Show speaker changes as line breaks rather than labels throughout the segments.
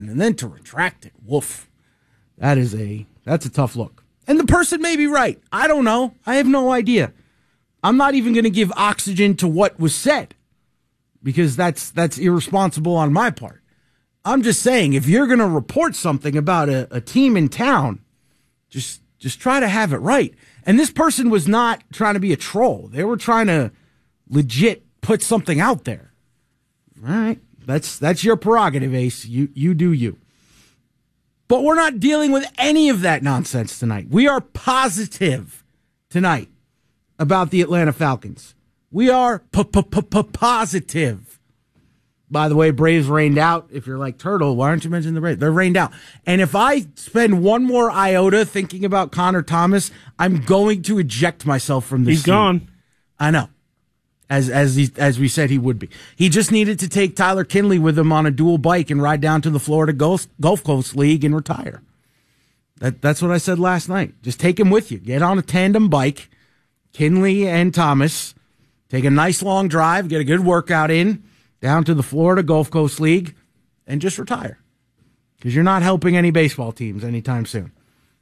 and then to retract it. Woof. That's a tough look. And the person may be right. I don't know. I have no idea. I'm not even going to give oxygen to what was said because that's irresponsible on my part. I'm just saying, if you're going to report something about a team in town, just try to have it right. And this person was not trying to be a troll. They were trying to legit put something out there. All right. That's your prerogative, Ace. You do you. But we're not dealing with any of that nonsense tonight. We are positive tonight about the Atlanta Falcons. We are positive. By the way, Braves rained out. If you're like Turtle, why aren't you mentioning the Braves? They're rained out. And if I spend one more iota thinking about Connor Thomas, I'm going to eject myself from this.
He's gone.
I know. As we said he would be. He just needed to take Tyler Kinley with him on a dual bike and ride down to the Florida Gulf Coast League and retire. That's what I said last night. Just take him with you. Get on a tandem bike, Kinley and Thomas. Take a nice long drive, get a good workout in, down to the Florida Gulf Coast League, and just retire. Because you're not helping any baseball teams anytime soon.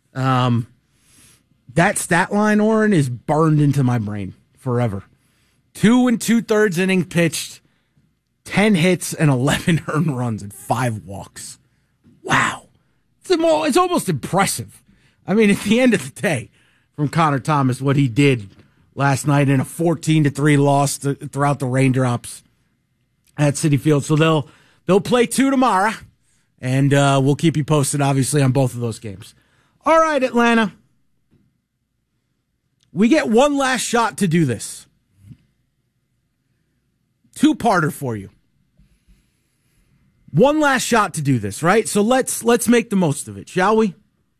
That stat line, Oren, is burned into my brain forever. 2 2/3 innings pitched, 10 hits, and 11 earned runs and 5 walks. Wow. It's almost impressive. I mean, at the end of the day, from Connor Thomas, what he did last night in a 14-3 loss throughout the raindrops at Citi Field. So they'll play 2 tomorrow, and we'll keep you posted, obviously, on both of those games. All right, Atlanta. We get one last shot to do this. Two-parter for you. One last shot to do this, right? So let's make the most of it, shall we?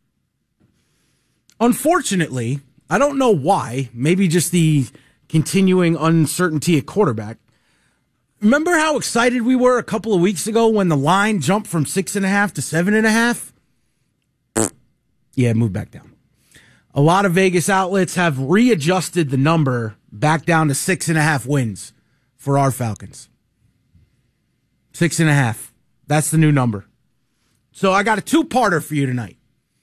Unfortunately, I don't know why, maybe just the continuing uncertainty at quarterback. Remember how excited we were a couple of weeks ago when the line jumped from 6.5 to 7.5? Yeah, it moved back down. A lot of Vegas outlets have readjusted the number back down to 6.5 wins for our Falcons. 6.5. That's the new number. So I got a two-parter for you tonight.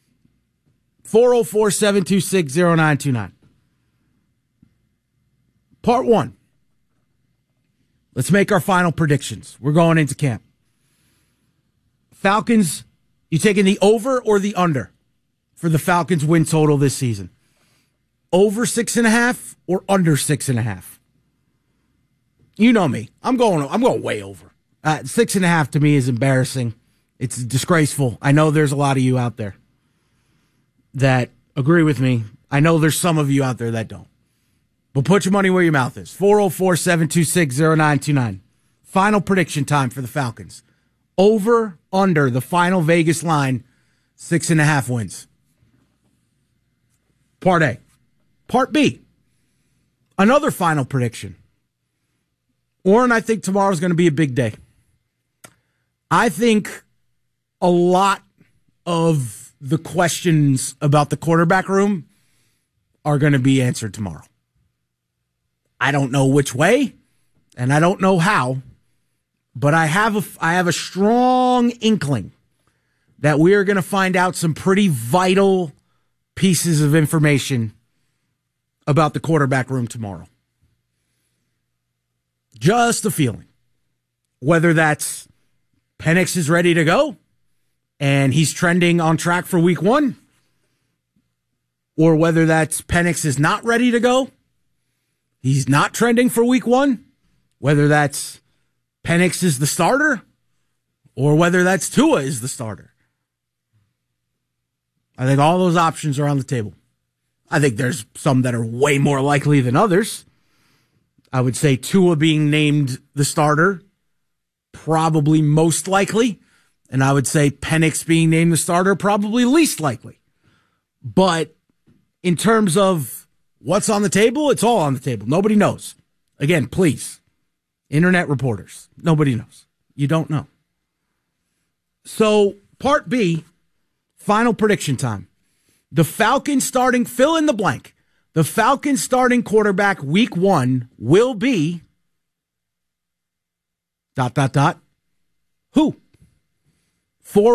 404-726-0929. Part 1. Let's make our final predictions. We're going into camp. Falcons, you taking the over or the under for the Falcons win total this season? Over 6.5 or under 6.5? You know me. I'm going way over. 6.5 to me is embarrassing. It's disgraceful. I know there's a lot of you out there that agree with me. I know there's some of you out there that don't. But put your money where your mouth is. 404-726-0929. Final prediction time for the Falcons. Over, under, the final Vegas line, 6.5 wins. Part A. Part B. Another final prediction. Oren, I think tomorrow's going to be a big day. I think a lot of the questions about the quarterback room are going to be answered tomorrow. I don't know which way, and I don't know how, but I have a strong inkling that we are going to find out some pretty vital pieces of information about the quarterback room tomorrow. Just a feeling. Whether that's Penix is ready to go and he's trending on track for week 1, or whether that's Penix is not ready to go, he's not trending for week 1, whether that's Penix is the starter, or whether that's Tua is the starter. I think all those options are on the table. I think there's some that are way more likely than others. I would say Tua being named the starter, probably most likely. And I would say Penix being named the starter, probably least likely. But in terms of what's on the table, it's all on the table. Nobody knows. Again, please, internet reporters, nobody knows. You don't know. So, part B, final prediction time. The Falcons starting, fill in the blank. The Falcons starting quarterback week 1 will be ... Who? 4